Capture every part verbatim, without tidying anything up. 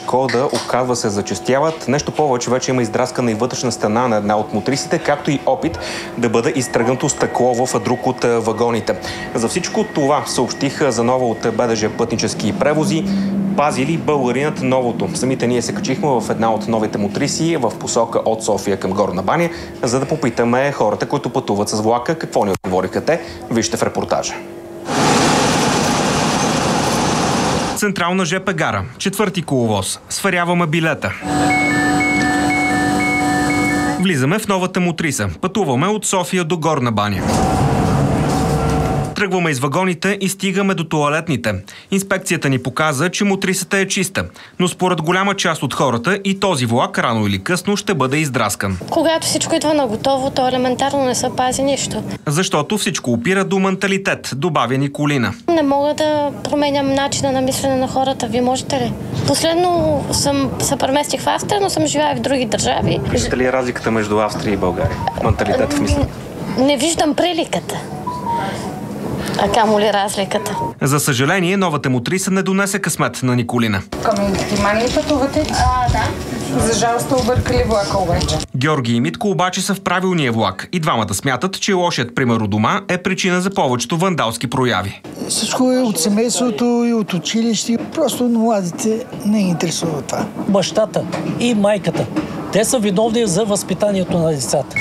Шкода оказва се зачестяват. Нещо повече, вече има издраскана и вътрешна стена на една от мотрисите, както и опит да бъде изтръгнато стъкло в друг от вагоните. За всичко това съобщиха за нова от БДЖ пътнически превози. Пазили българинът новото. Самите ние се качихме в една от новите мотриси в посока от София към Горна баня, за да попитаме хората, които пътуват с влака, какво ни отговориха те. Вижте в репортажа. Централна жп гара, четвърти коловоз. Сверяваме билета. Влизаме в новата мотриса. Пътуваме от София до Горна баня. Тръгваме из вагоните и стигаме до тоалетните. Инспекцията ни показа, че мотрисата е чиста, но според голяма част от хората и този влак рано или късно ще бъде издраскан. Когато всичко идва на готово, то елементарно не се пази нищо. Защото всичко опира до менталитет, добавя Николина. Не мога да променям начина на мислене на хората. Вие можете ли? Последно съм се преместих в Австрия, но съм живяла в други държави. Виждате ли разликата между Австрия и България? Менталитет в мислене? Не виждам приликата. А камо ли разликата? За съжаление, новата мотриса не донесе късмет на Николина. Към Диман ли пътувате? А, да. За жал сте объркали влака обаче. Георги и Митко обаче са в правилния влак и двамата смятат, че лошият пример у дома е причина за повечето вандалски прояви. Всичко е от семейството и от училище. Просто младите не интересува това. Бащата и майката. Те са виновни за възпитанието на децата.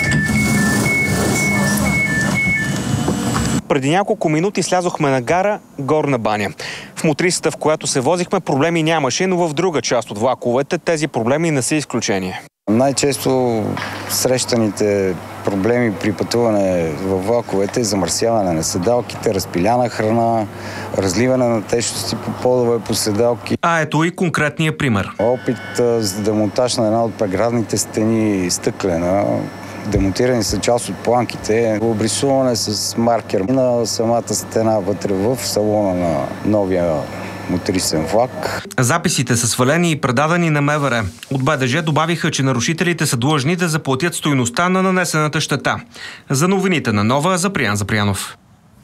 Преди няколко минути слязохме на гара Горна баня. В мотрисата, в която се возихме, проблеми нямаше, но в друга част от влаковете тези проблеми не са изключение. Най-често срещаните проблеми при пътуване във влаковете е замърсяване на седалките, разпиляна храна, разливане на течности по подове, по седалки. А ето и конкретния пример. Опит за демонтаж на една от преградните стени стъклена. Демонтирани са част от планките, обрисуване с маркер на самата стена вътре в салона на новия мотрисен влак. Записите са свалени и предадени на МВР. От БДЖ добавиха, че нарушителите са длъжни да заплатят стойността на нанесената щета. За новините на Нова, Заприян Запрянов.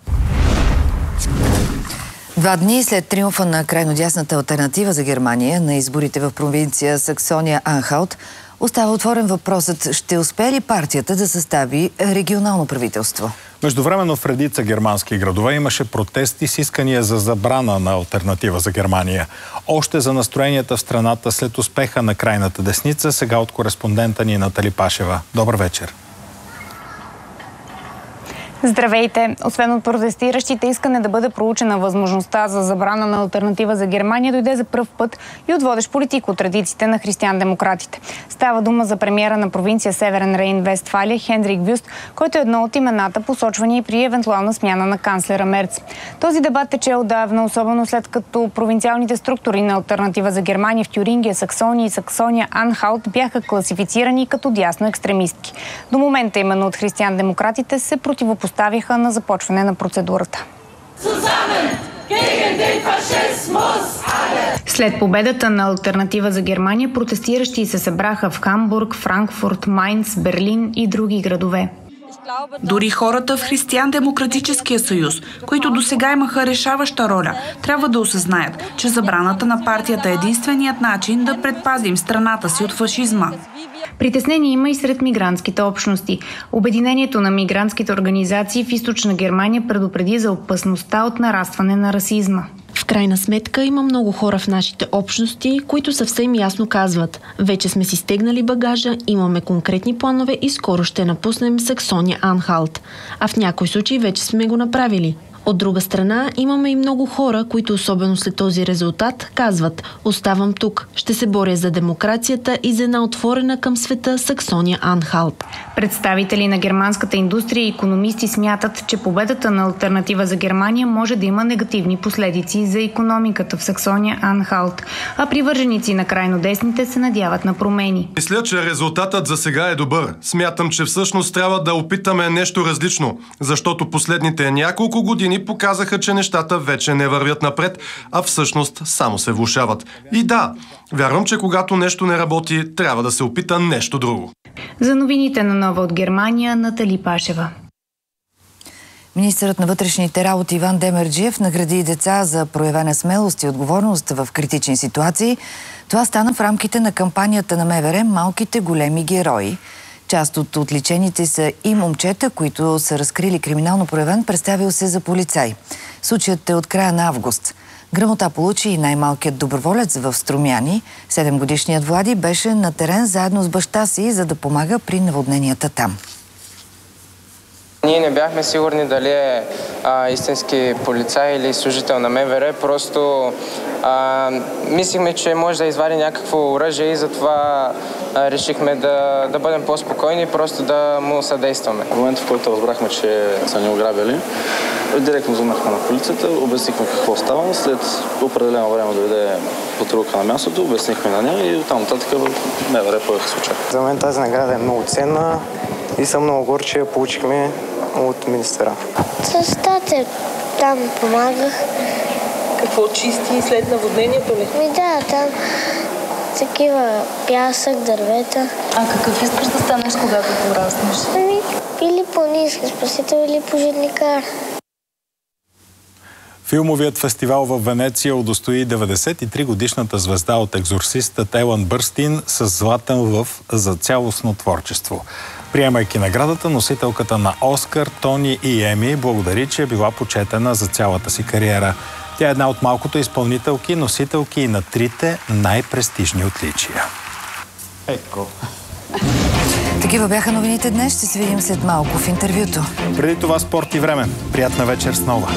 Два дни след триумфа на крайнодясната алтернатива за Германия на изборите в провинция Саксония-Анхалт, остава отворен въпросът: ще успее ли партията да състави регионално правителство? Междувременно в редица германски градове имаше протести с искания за забрана на алтернатива за Германия. Още за настроенията в страната след успеха на крайната десница, сега от кореспондента ни Натали Пашева. Добър вечер. Здравейте! Освен от протестиращите, искане да бъде проучена възможността за забрана на алтернатива за Германия дойде за пръв път и от водещ политик от редиците на християн-демократите. Става дума за премиера на провинция Северен Рейн-Вестфалия Хендрик Вюст, който е едно от имената, посочвани и при евентуална смяна на канцлера Мерц. Този дебат тече отдавна, особено след като провинциалните структури на алтернатива за Германия в Тюрингия, Саксония и Саксония-Анхалт бяха класифицирани като дясно екстремистки. До момента именно от християн-демократите се противопоставят Поставиха на започване на процедурата. След победата на алтернатива за Германия, протестиращи се събраха в Хамбург, Франкфурт, Майнц, Берлин и други градове. Дори хората в Християн-демократическия съюз, които досега имаха решаваща роля, трябва да осъзнаят, че забраната на партията е единственият начин да предпазим страната си от фашизма. Притеснение има и сред мигрантските общности. Обединението на мигрантските организации в Източна Германия предупреди за опасността от нарастване на расизма. В крайна сметка има много хора в нашите общности, които съвсем ясно казват: вече сме си стегнали багажа, имаме конкретни планове и скоро ще напуснем Саксония-Анхалт. А в някои случаи вече сме го направили. От друга страна, имаме и много хора, които особено след този резултат казват: оставам тук, ще се боря за демокрацията и за една отворена към света Саксония-Анхалт. Представители на германската индустрия и икономисти смятат, че победата на алтернатива за Германия може да има негативни последици за икономиката в Саксония-Анхалт, а привърженици на крайнодесните се надяват на промени. Мисля, че резултатът за сега е добър. Смятам, че всъщност трябва да опитаме нещо различно, защото последните няколко години показаха, че нещата вече не вървят напред, а всъщност само се влошават. И да, вярвам, че когато нещо не работи, трябва да се опита нещо друго. За новините на Нова от Германия, Натали Пашева. Министърът на вътрешните работи Иван Демерджиев награди деца за проявена смелост и отговорност в критични ситуации. Това стана в рамките на кампанията на МВР «Малките големи герои». Част от отличените са и момчета, които са разкрили криминално проявен, представил се за полицай. Случаят е от края на август. Грамота получи и най-малкият доброволец в Струмяни. Седемгодишният Влади беше на терен заедно с баща си, за да помага при наводненията там. Ние не бяхме сигурни дали е а, истински полицай или служител на МВР, просто а, мислихме, че може да извади някакво оръжие и затова а, решихме да, да бъдем по-спокойни и просто да му съдействаме. В момента, в който разбрахме, че са ни ограбили, директно звъннахме на полицията, обяснихме какво става. След определено време дойде патрулка на мястото, обяснихме на нея и оттам нататък МВР поеха случая. За мен тази награда е много ценна и съм много горд, че я получихме от министъра. С тате там помагах. Какво чисти след наводнението ли? Ми да, там такива пясък, дървета. А какъв искаш да станеш, когато пораснеш? Ами, или планински спасител, или пожарникар. Филмовият фестивал в Венеция удостои деветдесет и три годишната звезда от екзорсистът Елън Бърстин с златен лъв за цялостно творчество. Приемайки наградата, носителката на Оскар, Тони и Еми благодари, че е била почетена за цялата си кариера. Тя е една от малкото изпълнителки, носителки и на трите най-престижни отличия. Еко. Такива бяха новините днес. Ще се видим след малко в интервюто. Преди това спорт и време. Приятна вечер с нова.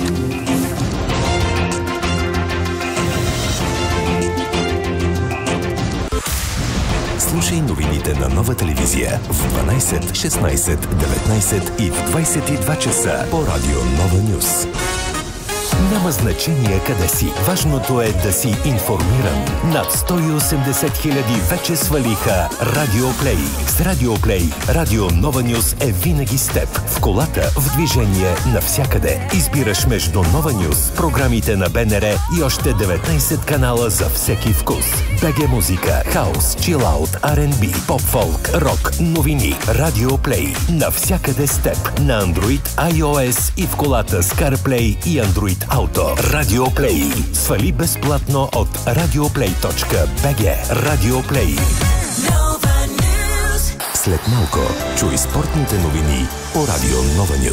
Слушай новините на Нова телевизия в дванайсет, шестнайсет, деветнайсет и в двайсет и два часа по радио Нова Нюс. Няма значение къде си. Важното е да си информиран. Над сто и осемдесет хиляди вече свалиха Радио Плей. С Радио Плей, Радио Нова Нюс е винаги с теб. В колата, в движение, навсякъде. Избираш между Нова Нюс, програмите на БНР и още деветнайсет канала за всеки вкус. БГ музика, хаус, чилаут, Ар енд Би, поп-фолк, рок, новини. Радио Плей. Навсякъде с теб. На Android, iOS и в колата с CarPlay и Android Auto. Радио Плей. Свали безплатно от радиоплей точка би джи. Радио Плей. След малко чуй спортните новини по Радио Нова Нюс.